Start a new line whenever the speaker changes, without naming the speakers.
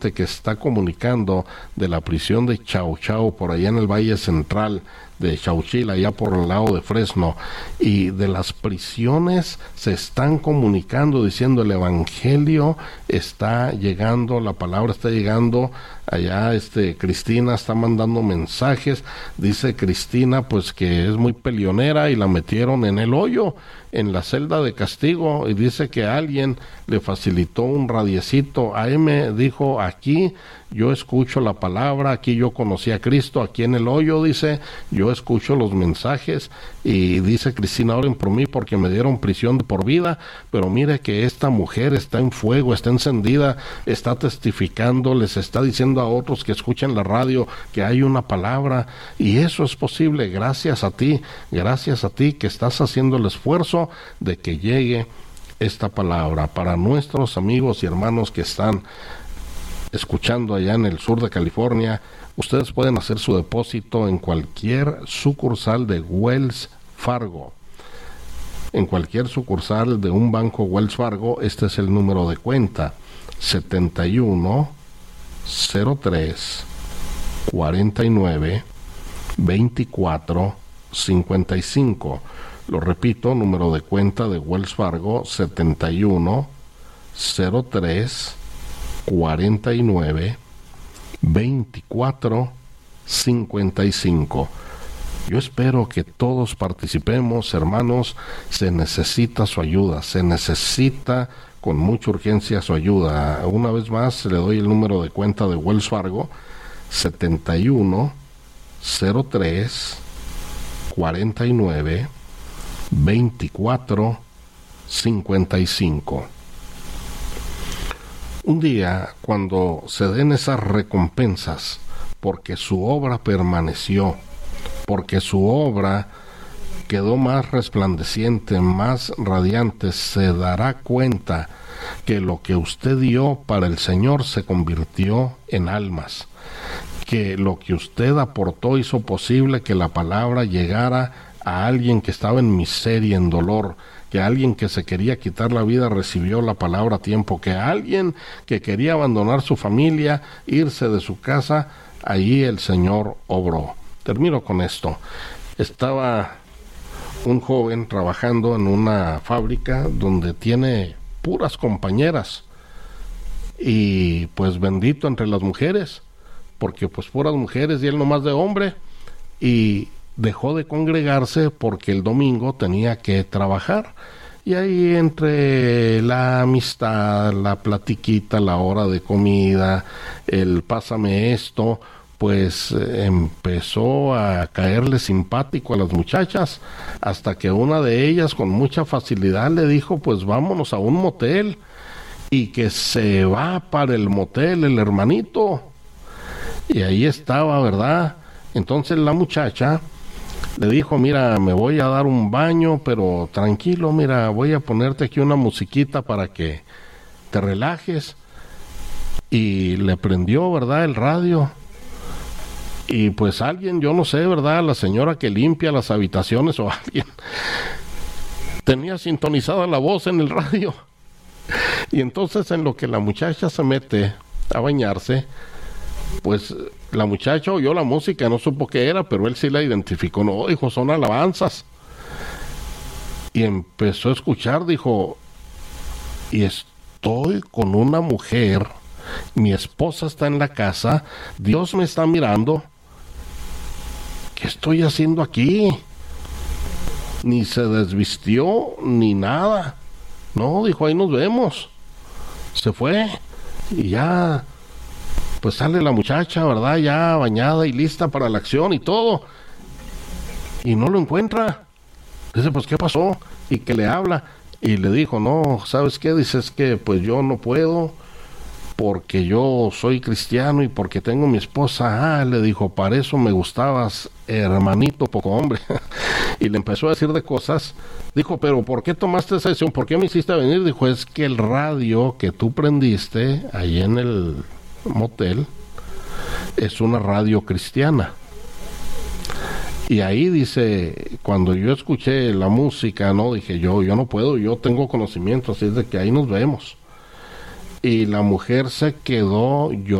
que está comunicando de la prisión de Chau Chau, por allá en el Valle Central de Chauchila, allá por el lado de Fresno, y de las prisiones se están comunicando diciendo el evangelio está llegando, la palabra está llegando. Allá Cristina está mandando mensajes, dice Cristina pues que es muy peleonera y la metieron en el hoyo, en la celda de castigo, y dice que alguien le facilitó un radiecito. AM dijo, aquí yo escucho la palabra, aquí yo conocí a Cristo, aquí en el hoyo, dice, yo escucho los mensajes, y dice Cristina, oren por mí porque me dieron prisión de por vida, pero mire que esta mujer está en fuego, está encendida, está testificando, les está diciendo a otros que escuchan la radio que hay una palabra, y eso es posible gracias a ti que estás haciendo el esfuerzo de que llegue esta palabra para nuestros amigos y hermanos que están escuchando allá en el sur de California. Ustedes pueden hacer su depósito en cualquier sucursal de Wells Fargo. En cualquier sucursal de un banco Wells Fargo, este es el número de cuenta: 7103-49-24-55. Lo repito, número de cuenta de Wells Fargo: 7103-49-24-55. Yo espero que todos participemos, hermanos. Se necesita su ayuda, se necesita con mucha urgencia su ayuda. Una vez más le doy el número de cuenta de Wells Fargo: 7103-49-24-55. Un día, cuando se den esas recompensas, porque su obra permaneció, porque su obra quedó más resplandeciente, más radiante, se dará cuenta que lo que usted dio para el Señor se convirtió en almas, que lo que usted aportó hizo posible que la palabra llegara a alguien que estaba en miseria, en dolor, que alguien que se quería quitar la vida recibió la palabra a tiempo, que alguien que quería abandonar su familia, irse de su casa, allí el Señor obró. Termino con esto. Estaba un joven trabajando en una fábrica donde tiene puras compañeras, y pues bendito entre las mujeres, porque pues puras mujeres y él nomás de hombre, y dejó de congregarse porque el domingo tenía que trabajar. Y ahí entre la amistad, la platiquita, la hora de comida, el pásame esto, pues empezó a caerle simpático a las muchachas, hasta que una de ellas con mucha facilidad le dijo, pues vámonos a un motel, y que se va para el motel el hermanito. Y ahí estaba, ¿verdad? Entonces la muchacha le dijo, mira, me voy a dar un baño, pero tranquilo, mira, voy a ponerte aquí una musiquita para que te relajes. Y le prendió, ¿verdad?, el radio. Y pues alguien, yo no sé, ¿verdad?, la señora que limpia las habitaciones o alguien, tenía sintonizada la voz en el radio. Y entonces en lo que la muchacha se mete a bañarse, pues la muchacha oyó la música, no supo qué era, pero él sí la identificó. No, dijo, son alabanzas. Y empezó a escuchar, dijo, y estoy con una mujer, mi esposa está en la casa, Dios me está mirando, ¿qué estoy haciendo aquí? Ni se desvistió, ni nada. No, dijo, ahí nos vemos. Se fue, y ya pues sale la muchacha, ¿verdad?, ya bañada y lista para la acción y todo, y no lo encuentra. Dice, pues ¿qué pasó? Y que le habla, y le dijo, no, ¿sabes qué? Dice, es que pues yo no puedo, porque yo soy cristiano y porque tengo mi esposa. Ah, le dijo, para eso me gustabas, hermanito poco hombre. Y le empezó a decir de cosas. Dijo, pero ¿por qué tomaste esa decisión? ¿Por qué me hiciste venir? Dijo, es que el radio que tú prendiste ahí en el motel es una radio cristiana, y ahí dice, cuando yo escuché la música, no, dije yo no puedo, yo tengo conocimiento, así es de que ahí nos vemos. y la mujer se quedó